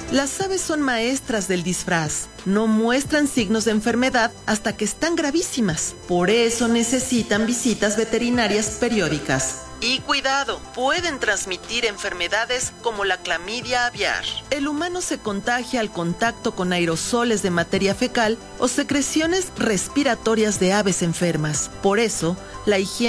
Las aves son maestras del disfraz. No muestran signos de enfermedad hasta que están gravísimas. Por eso necesitan visitas veterinarias periódicas. Y cuidado, pueden transmitir enfermedades como la clamidia aviar. El humano se contagia al contacto con aerosoles de materia fecal o secreciones respiratorias de aves enfermas. Por eso, la higiene